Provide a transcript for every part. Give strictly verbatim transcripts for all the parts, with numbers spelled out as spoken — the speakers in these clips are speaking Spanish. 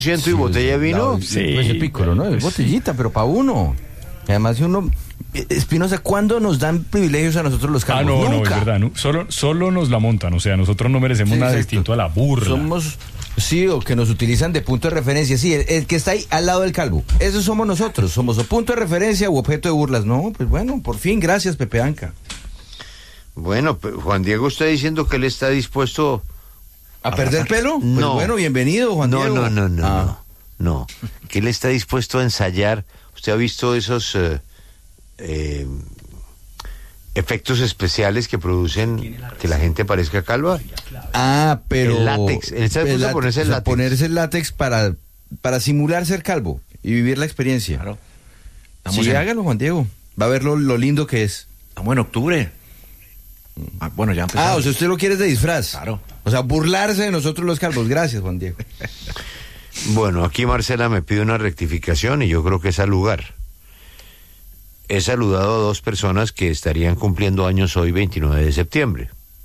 ciento y botella de vino. La, sí, pues el pícoro, ¿no? Es botellita, pero para uno. Además, si uno... Espinosa, ¿cuándo nos dan privilegios a nosotros los calvos? Ah, no, Nunca. no, es verdad. No, solo, solo nos la montan, o sea, nosotros no merecemos Sí, nada exacto. distinto a la burla. Somos... Sí, o que nos utilizan de punto de referencia. Sí, el, el que está ahí al lado del calvo. Eso somos nosotros. Somos o punto de referencia u objeto de burlas. No, pues bueno, por fin, gracias, Pepe Anca. Bueno, pues, Juan Diego está diciendo que él está dispuesto... ¿A perder pelo? Pues No. bueno, bienvenido, Juan No, Diego. no, no, no, Ah. no, no. Que él está dispuesto a ensayar. ¿Usted ha visto esos eh, eh, efectos especiales que producen que la gente parezca calva? Ah, pero... El látex. Él está dispuesto a ponerse el o sea, látex. ponerse el látex para, para simular ser calvo y vivir la experiencia. Claro. Sí, en, hágalo, Juan Diego. Va a ver lo, lo lindo que es. estamos en octubre. Ah, bueno, ya empezamos. Ah, o sea, usted lo quiere de disfraz. Claro. O sea, burlarse de nosotros los calvos. Gracias, Juan Diego. Bueno, aquí Marcela me pide una rectificación y yo creo que es al lugar. He saludado a dos personas que estarían cumpliendo años hoy, veintinueve de septiembre.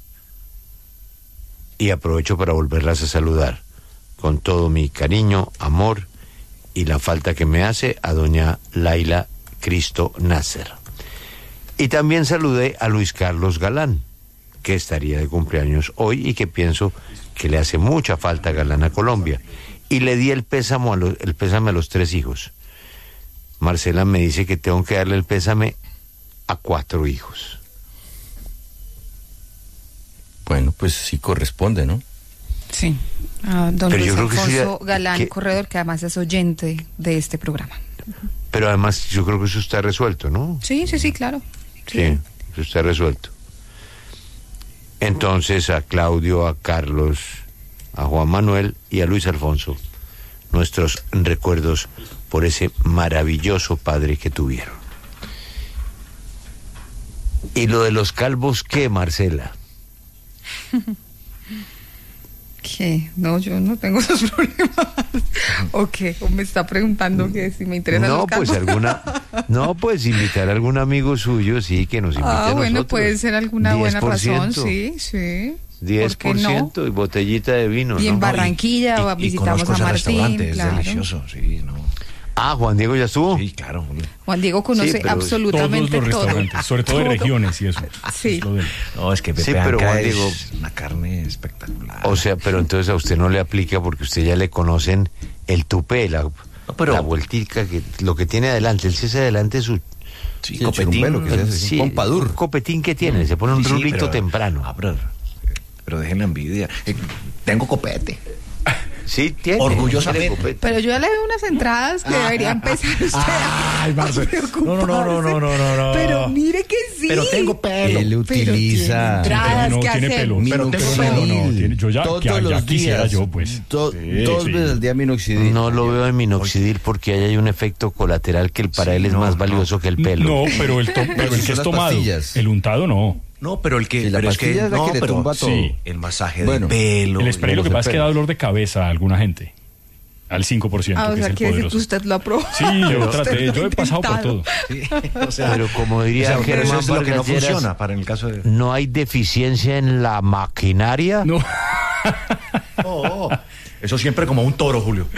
Y aprovecho para volverlas a saludar con todo mi cariño, amor y la falta que me hace a doña Laila Cristo Nasser. Y también saludé a Luis Carlos Galán, que estaría de cumpleaños hoy y que pienso que le hace mucha falta Galán a Colombia. Y le di el pésame a los, el pésame a los tres hijos. Marcela me dice que tengo que darle el pésame a cuatro hijos. Bueno, pues sí corresponde, ¿no? Sí, a don Pero Luis yo creo que eso Alfonso ya- Galán que- Corredor, que además es oyente de este programa. Pero además yo creo que eso está resuelto, ¿no? Sí, sí, sí, claro. Sí, eso está resuelto. Entonces a Claudio, a Carlos, a Juan Manuel y a Luis Alfonso, nuestros recuerdos por ese maravilloso padre que tuvieron. ¿Y lo de los calvos qué, Marcela? ¿Qué? No, yo no tengo esos problemas. ¿O qué? ¿O me está preguntando que si me interesan No, los pues calvos? alguna, no, pues invitar a algún amigo suyo, sí, que nos invite Ah, a bueno, nosotros. puede ser alguna buena diez por razón, ciento. sí, sí. diez por ¿Por qué no? ciento y botellita de vino, Y en ¿no? Barranquilla Y- y visitamos conozco a ese Martín, restaurante, claro. es delicioso, sí, ¿no? Ah, Juan Diego ya estuvo. Sí, claro. Juan Diego conoce Sí, pero Todos absolutamente los todo. restaurantes, sobre todo de Todo. regiones y eso. Sí. Es lo de él. No, es que Pepe Sí, pero Anca Juan es Diego- una carne espectacular. O sea, pero entonces a usted no le aplica porque usted ya le conocen el tupé, la, pero- la vueltica, que lo que tiene adelante. Él se hace adelante su sí, Sí, el churumbelo que se hace, sí, un pompadour. un copetín que tiene, se pone un Sí, sí, rulito pero- temprano. Ah, pero, pero dejen la envidia. Eh, tengo copete. Sí, tiene. Orgullosamente. tiene copete. Pero yo ya le veo unas entradas que debería empezar usted a- Ay, a Marcelo. preocuparse. No, no, no, no, no, no, no. Pero mire que sí. Pero tengo pelo. Él utiliza... tiene entradas. no ¿qué tiene hacer? pelo. Pero tengo no, no, minoxidil. no, tiene- yo ya, Todos que ya los quisiera días, yo, pues. do- Sí, dos sí. veces al día minoxidil. No lo veo en minoxidil porque ahí hay un efecto colateral que el para Sí, él es no, más no. valioso que el pelo. No, pero el, to- pero el son que es las tomado, pastillas. el untado no. No, pero el que... Sí, la pero es que, pastilla es la no, que le pero tumba todo. sí. el masaje Bueno, del pelo. El spray lo que no pasa se es que da pela. dolor de cabeza a alguna gente. Al cinco por ciento, Ah, o que sea, es el quiere decir que poderoso. usted lo aprobó. Sí, yo Usted traté, lo yo ha he pasado por intentado. todo. Sí, o sea, Pero como o diría sea, pero eso Germán es lo que no Vargas Lleras, funciona para en el caso de... no hay deficiencia en la maquinaria. No. Oh, oh. Eso siempre como un toro, Julio.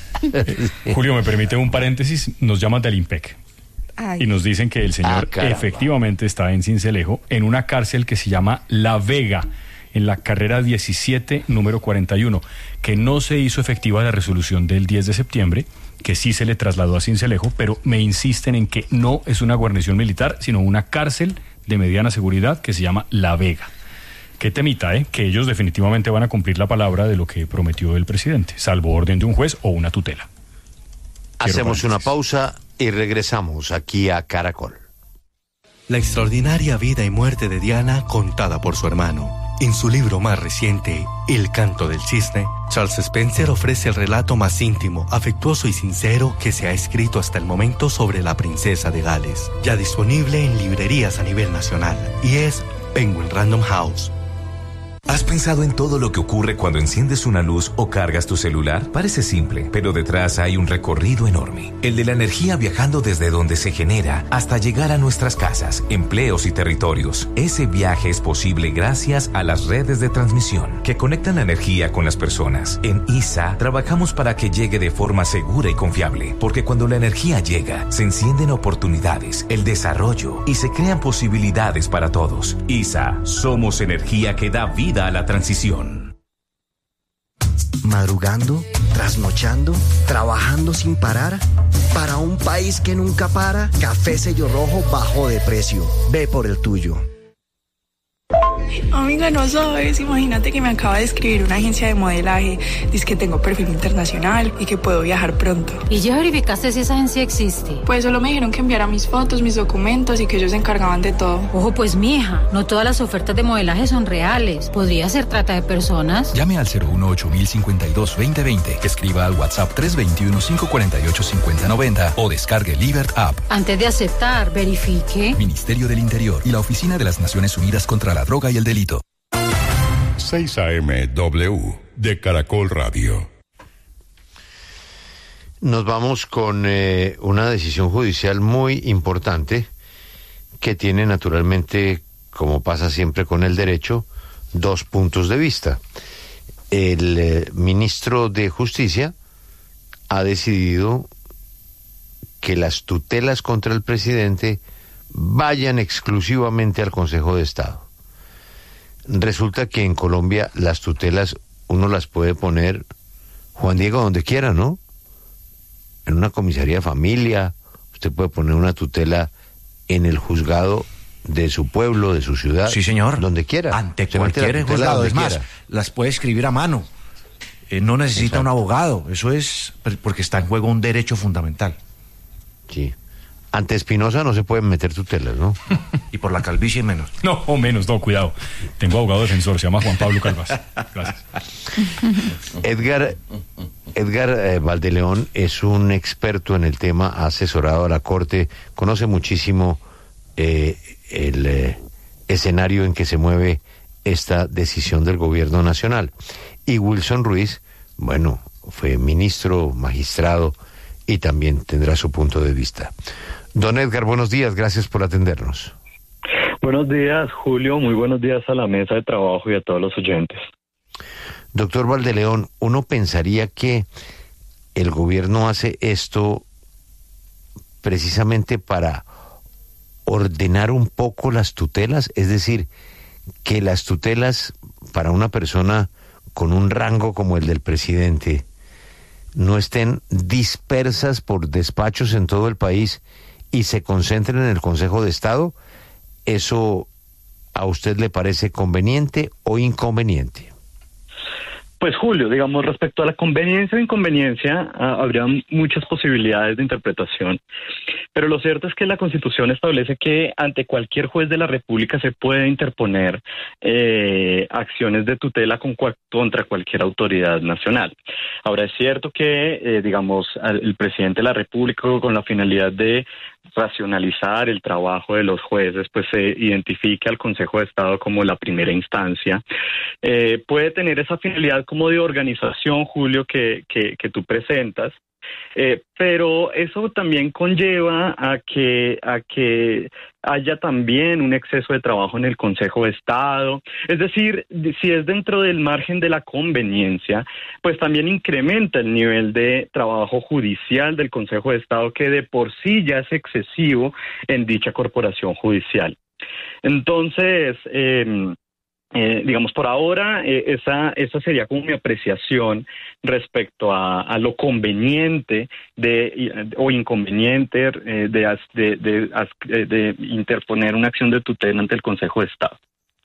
Julio, me permite un paréntesis, nos llaman del IMPEC Ay. y nos dicen que el señor Ah, caramba. efectivamente está en Sincelejo, en una cárcel que se llama La Vega, en la carrera diecisiete, número cuarenta y uno, que no se hizo efectiva la resolución del diez de septiembre, que sí se le trasladó a Sincelejo, pero me insisten en que no es una guarnición militar, sino una cárcel de mediana seguridad que se llama La Vega. Qué temita, ¿eh? Que ellos definitivamente van a cumplir la palabra de lo que prometió el presidente, salvo orden de un juez o una tutela. Hacemos Quiero una paréntesis. pausa y regresamos aquí a Caracol. La extraordinaria vida y muerte de Diana contada por su hermano. En su libro más reciente, El canto del cisne, Charles Spencer ofrece el relato más íntimo, afectuoso y sincero que se ha escrito hasta el momento sobre la princesa de Gales. Ya disponible en librerías a nivel nacional y es Penguin Random House. ¿Has pensado en todo lo que ocurre cuando enciendes una luz o cargas tu celular? Parece simple, pero detrás hay un recorrido enorme. El de la energía viajando desde donde se genera hasta llegar a nuestras casas, empleos y territorios. Ese viaje es posible gracias a las redes de transmisión que conectan la energía con las personas. En I S A trabajamos para que llegue de forma segura y confiable, porque cuando la energía llega, se encienden oportunidades, el desarrollo y se crean posibilidades para todos. I S A, somos energía que da vida a la transición. Madrugando, trasnochando, trabajando sin parar. Para un país que nunca para, Café Sello Rojo bajó de precio. Ve por el tuyo. Amiga, no sabes, imagínate que me acaba de escribir una agencia de modelaje, dice que tengo perfil internacional y que puedo viajar pronto. ¿Y ya verificaste si esa agencia existe? Pues solo me dijeron que enviara mis fotos, mis documentos y que ellos se encargaban de todo. Ojo pues, mija, no todas las ofertas de modelaje son reales. Podría ser trata de personas. Llame al cero uno ocho mil cincuenta y dos veinte veinte, escriba al WhatsApp tres dos uno, cinco cuatro ocho, cinco cero nueve cero o descargue Libert App. Antes de aceptar, verifique. Ministerio del Interior y la Oficina de las Naciones Unidas contra la Droga y el Delito. seis A M W de Caracol Radio. Nos vamos con eh, una decisión judicial muy importante que tiene naturalmente, como pasa siempre con el derecho, dos puntos de vista. El eh, ministro de Justicia ha decidido que las tutelas contra el presidente vayan exclusivamente al Consejo de Estado. Resulta que en Colombia las tutelas uno las puede poner, Juan Diego, donde quiera, ¿no? En una comisaría de familia, usted puede poner una tutela en el juzgado de su pueblo, de su ciudad. Sí, señor. Donde quiera. Ante cualquier juzgado. Es más, las puede escribir a mano. Eh, no necesita Exacto. un abogado. Eso es porque está en juego un derecho fundamental. Sí. Ante Espinosa no se pueden meter tutelas, ¿no? Y por la calvicie menos. No, o menos, no, cuidado. Tengo abogado defensor, se llama Juan Pablo Calvas. Gracias. Edgar, Edgar eh, Valdeleón es un experto en el tema, ha asesorado a la Corte, conoce muchísimo eh, el eh, escenario en que se mueve esta decisión del gobierno nacional. Y Wilson Ruiz, bueno, fue ministro, magistrado, y también tendrá su punto de vista. Don Edgar, buenos días, gracias por atendernos. Buenos días, Julio, muy buenos días a la mesa de trabajo y a todos los oyentes. Doctor Valdeleón, uno pensaría que el gobierno hace esto precisamente para ordenar un poco las tutelas, es decir, que las tutelas para una persona con un rango como el del presidente no estén dispersas por despachos en todo el país y se concentren en el Consejo de Estado. ¿Eso a usted le parece conveniente o inconveniente? Pues Julio, digamos, respecto a la conveniencia o inconveniencia, uh, habría muchas posibilidades de interpretación, pero lo cierto es que la Constitución establece que ante cualquier juez de la República se puede interponer eh, acciones de tutela con cual, contra cualquier autoridad nacional. Ahora, es cierto que, eh, digamos, el presidente de la República, con la finalidad de racionalizar el trabajo de los jueces, pues se identifica al Consejo de Estado como la primera instancia. Eh, puede tener esa finalidad como de organización, Julio, que, que, que tú presentas, eh, pero eso también conlleva a que, a que haya también un exceso de trabajo en el Consejo de Estado. Es decir, si es dentro del margen de la conveniencia, pues también incrementa el nivel de trabajo judicial del Consejo de Estado, que de por sí ya es excesivo en dicha corporación judicial. Entonces, eh, Eh, digamos, por ahora, eh, esa, esa sería como mi apreciación respecto a, a lo conveniente de, o inconveniente eh, de, de, de, de interponer una acción de tutela ante el Consejo de Estado.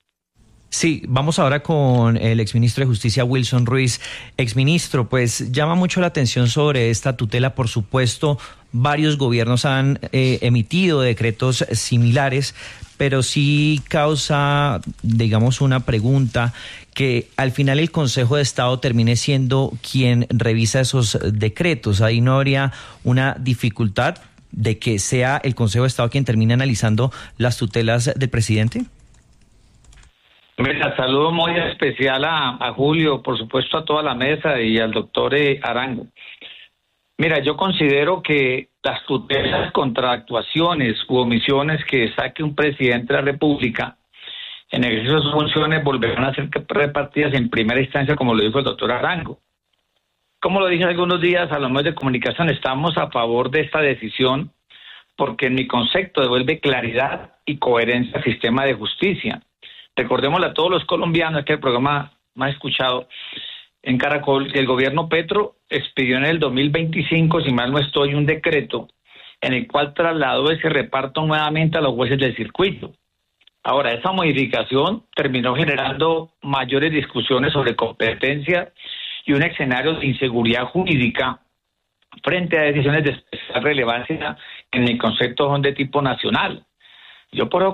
Sí, vamos ahora con el exministro de Justicia, Wilson Ruiz. Exministro, pues llama mucho la atención sobre esta tutela. Por supuesto, varios gobiernos han eh, emitido decretos similares, pero sí causa, digamos, una pregunta, que al final el Consejo de Estado termine siendo quien revisa esos decretos. Ahí no habría una dificultad de que sea el Consejo de Estado quien termine analizando las tutelas del presidente. Mira, saludo muy especial a, a Julio, por supuesto a toda la mesa y al doctor eh, Arango. Mira, yo considero que las tutelas contra actuaciones u omisiones que saque un presidente de la República en ejercicio de sus funciones volverán a ser repartidas en primera instancia, como lo dijo el doctor Arango. Como lo dije algunos días a los medios de comunicación, estamos a favor de esta decisión porque en mi concepto devuelve claridad y coherencia al sistema de justicia. Recordémosle a todos los colombianos que el programa más escuchado en Caracol, que el gobierno Petro expidió en el dos mil veinticinco, si mal no estoy, un decreto en el cual trasladó ese reparto nuevamente a los jueces del circuito. Ahora, esa modificación terminó generando mayores discusiones sobre competencia y un escenario de inseguridad jurídica frente a decisiones de especial relevancia que en mi concepto son de tipo nacional. Yo por